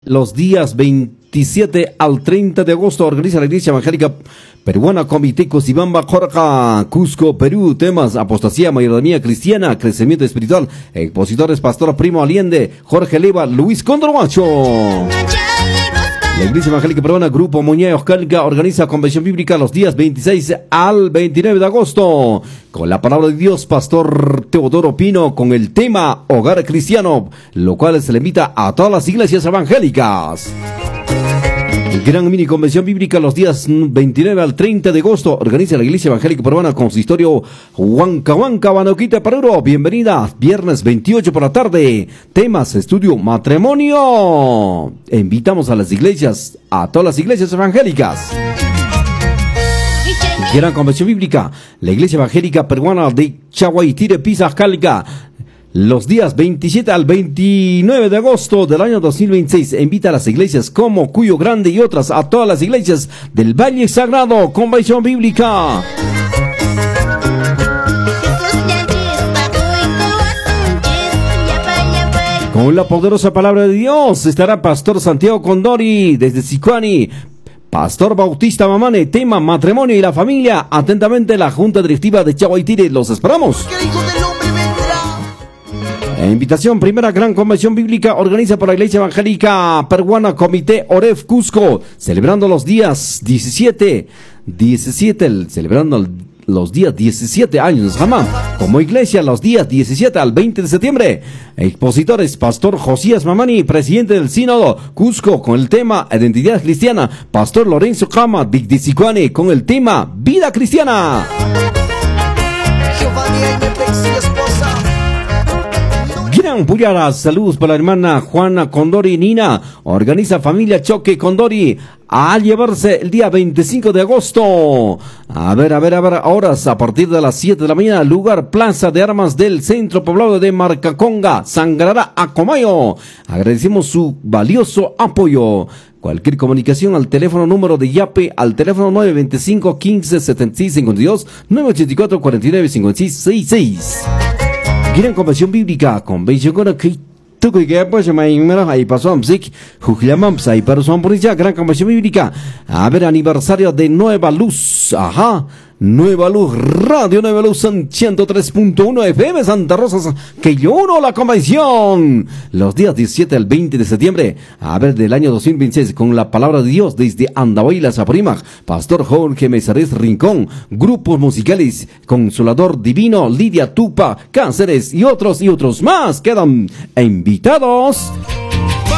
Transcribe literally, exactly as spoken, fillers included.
los días veintisiete al treinta de agosto organiza la Iglesia Evangélica Peruana Comité Cosibamba, Jorca, Cusco, Perú. Temas: apostasía, mayordomía cristiana, crecimiento espiritual. Expositores: Pastor Primo Allende, Jorge Leva, Luis Condormacho. La Iglesia Evangélica Peruana Grupo Moña Euskalica organiza convención bíblica los días veintiséis al veintinueve de agosto. Con la palabra de Dios, Pastor Teodoro Pino, con el tema Hogar Cristiano, lo cual se le invita a todas las iglesias evangélicas. Gran mini convención bíblica los días veintinueve al treinta de agosto organiza la Iglesia Evangélica Peruana Consistorio Huancahuanca, Banoquita, Perú. Bienvenida, viernes veintiocho por la tarde. Temas: estudio, matrimonio. Invitamos a las iglesias, a todas las iglesias evangélicas. Gran convención bíblica, la Iglesia Evangélica Peruana de Chaguaitire, Pisacalca, los días veintisiete al veintinueve de agosto del año dos mil veintiséis. Invita a las iglesias como Cuyo Grande y otras, a todas las iglesias del Valle Sagrado. Convención bíblica. Con la poderosa palabra de Dios estará Pastor Santiago Condori desde Sicuani. Pastor Bautista Mamane, tema matrimonio y la familia. Atentamente, la Junta Directiva de Chaguaitire. Los esperamos. Invitación: primera gran convención bíblica organiza por la Iglesia Evangélica Peruana Comité Oref Cusco, celebrando los días diecisiete, diecisiete, celebrando los días diecisiete años jamás como iglesia, los días diecisiete al veinte de septiembre. Expositores: Pastor Josías Mamani, presidente del Sínodo Cusco, con el tema Identidad Cristiana. Pastor Lorenzo Cama Dicdicicuane, con el tema Vida Cristiana. Gran Puyara, saludos para la hermana Juana Condori Nina. Organiza Familia Choque Condori a llevarse el día veinticinco de agosto. A ver, a ver, a ver, horas a partir de las siete de la mañana, lugar Plaza de Armas del Centro Poblado de Marcaconga, Sangrará, Acomayo. Agradecemos su valioso apoyo. Cualquier comunicación al teléfono número de Yape, al teléfono nueve veinticinco, quince, setenta y seis, cincuenta y dos, nueve ochenta y cuatro, cuarenta y nueve, cincuenta y seis, sesenta y seis. Gran convención bíblica, convención con aquí. Tuku que pues me ahí pasó music, Jujlamams ahí para su amporía, gran convención bíblica. A ver, aniversario de Nueva Luz, ajá. Nueva Luz, Radio Nueva Luz en ciento tres punto uno F M Santa Rosa, que yo uno la convención. Los días diecisiete al veinte de septiembre, a ver, del año dos mil veintiséis, con la palabra de Dios desde Andahuayla, Zaporímac, Pastor Jorge Mesares Rincón, grupos musicales, Consolador Divino, Lidia Tupa, Cáceres y otros y otros más quedan invitados.